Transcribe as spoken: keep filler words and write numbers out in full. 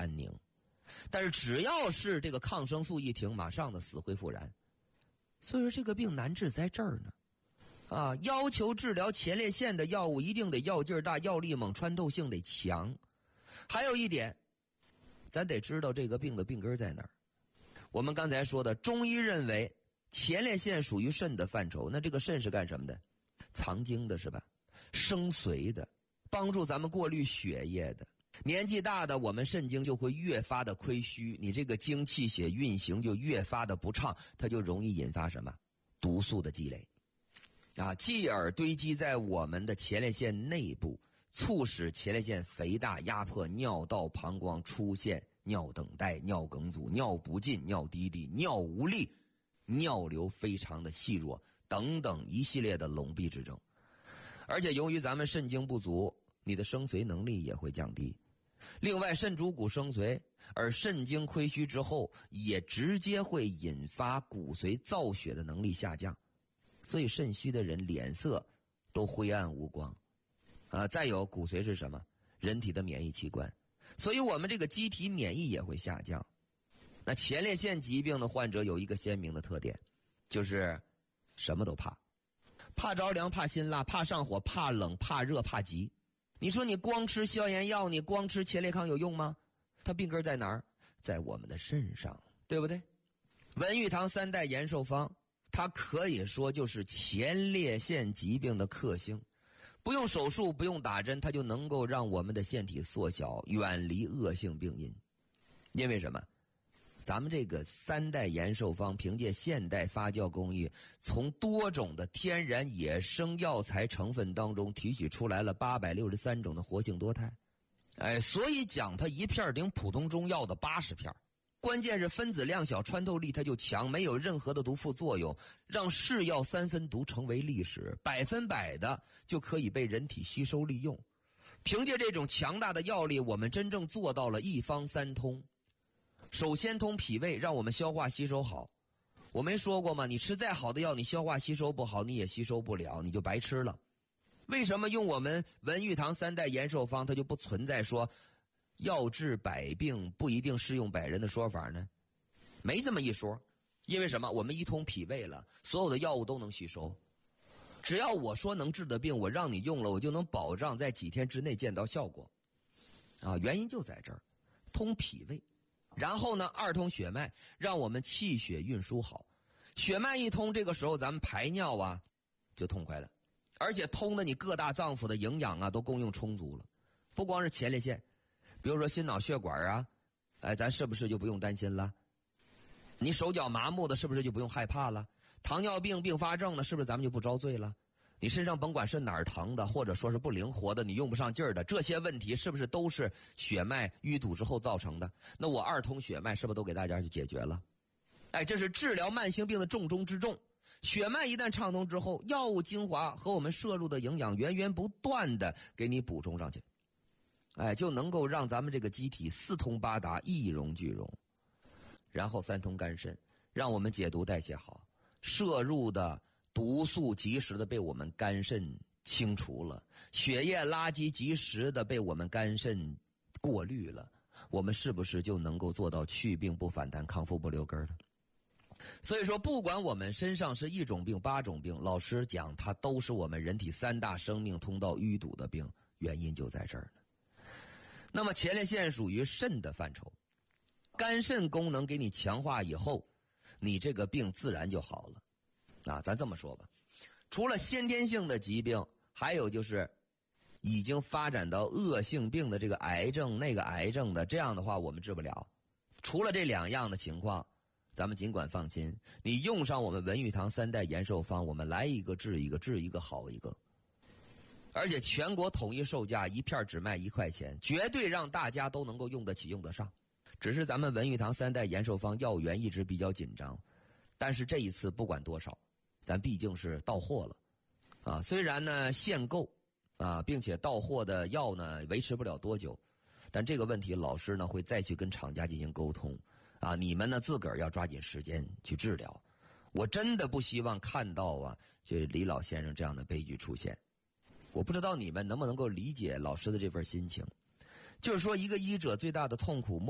安宁。但是只要是这个抗生素一停，马上的死灰复燃。所以说这个病难治在这儿呢。啊，要求治疗前列腺的药物一定得药劲儿大、药力猛、穿透性得强。还有一点，咱得知道这个病的病根在哪儿。我们刚才说的，中医认为前列腺属于肾的范畴，那这个肾是干什么的？藏精的是吧？生髓的，帮助咱们过滤血液的。年纪大的，我们肾精就会越发的亏虚，你这个精气血运行就越发的不畅，它就容易引发什么？毒素的积累。啊，继而堆积在我们的前列腺内部，促使前列腺肥大，压迫尿道、膀胱，出现尿等带、尿梗阻、尿不尽、尿滴滴、尿无力、尿流非常的细弱等等一系列的笼闭之症。而且由于咱们肾精不足，你的生髓能力也会降低。另外，肾主骨生髓，而肾精亏虚之后，也直接会引发骨髓造血的能力下降。所以肾虚的人脸色都灰暗无光。啊，再有骨髓是什么？人体的免疫器官，所以我们这个机体免疫也会下降。那前列腺疾病的患者有一个鲜明的特点，就是什么都怕，怕着凉，怕辛辣，怕上火，怕冷，怕热，怕急。你说你光吃消炎药，你光吃前列康有用吗？它病根在哪儿？在我们的肾上，对不对？文玉堂三代延寿方，它可以说就是前列腺疾病的克星。不用手术，不用打针，它就能够让我们的腺体缩小，远离恶性病因。因为什么？咱们这个三代延寿方凭借现代发酵工艺，从多种的天然野生药材成分当中提取出来了八百六十三种的活性多肽。哎，所以讲它一片顶普通中药的八十片。关键是分子量小，穿透力它就强，没有任何的毒副作用，让是药三分毒成为历史，百分百的就可以被人体吸收利用。凭借这种强大的药力，我们真正做到了一方三通。首先通脾胃，让我们消化吸收好。我没说过吗？你吃再好的药，你消化吸收不好，你也吸收不了，你就白吃了。为什么用我们文玉堂三代延寿方，它就不存在说药治百病不一定适用百人的说法呢？没这么一说。因为什么？我们一通脾胃了，所有的药物都能吸收。只要我说能治的病，我让你用了，我就能保障在几天之内见到效果。啊，原因就在这儿，通脾胃。然后呢，二通血脉，让我们气血运输好。血脉一通，这个时候咱们排尿啊就痛快了，而且通的你各大脏腑的营养啊都供应充足了。不光是前列腺，比如说心脑血管啊，哎，咱是不是就不用担心了？你手脚麻木的，是不是就不用害怕了？糖尿病并发症的，是不是咱们就不遭罪了？你身上甭管是哪儿疼的，或者说是不灵活的，你用不上劲儿的，这些问题是不是都是血脉淤堵之后造成的？那我二通血脉是不是都给大家就解决了？哎，这是治疗慢性病的重中之重。血脉一旦畅通之后，药物精华和我们摄入的营养源源不断的给你补充上去，哎，就能够让咱们这个机体四通八达，一荣俱荣。然后三通肝肾，让我们解毒代谢好，摄入的毒素及时的被我们肝肾清除了，血液垃圾及时的被我们肝肾过滤了，我们是不是就能够做到去病不反弹，康复不留根了？所以说，不管我们身上是一种病八种病，老实讲，它都是我们人体三大生命通道淤堵的病，原因就在这儿呢。那么前列腺属于肾的范畴，肝肾功能给你强化以后，你这个病自然就好了。啊，咱这么说吧，除了先天性的疾病，还有就是已经发展到恶性病的这个癌症那个癌症的，这样的话我们治不了。除了这两样的情况，咱们尽管放心，你用上我们文玉堂三代延寿方，我们来一个治一个，治一个好一个。而且全国统一售价，一片只卖一块钱，绝对让大家都能够用得起用得上。只是咱们文玉堂三代延寿方药源一直比较紧张，但是这一次不管多少，咱毕竟是到货了啊。虽然呢限购啊，并且到货的药呢维持不了多久，但这个问题老师呢会再去跟厂家进行沟通啊。你们呢自个儿要抓紧时间去治疗。我真的不希望看到啊，就李老先生这样的悲剧出现。我不知道你们能不能够理解老师的这份心情，就是说一个医者最大的痛苦